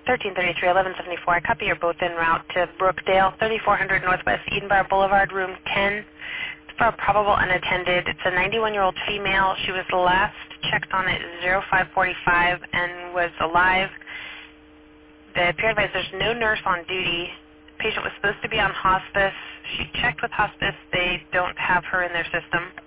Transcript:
1333, 1174. I copy you're both en route to Brookdale, 3400 Northwest Edenbar Boulevard, room 10. It's for a probable unattended. It's a 91-year-old female. She was last checked on at 0545 and was alive. The peer advised there's no nurse on duty. The patient was supposed to be on hospice. She checked with hospice. They don't have her in their system.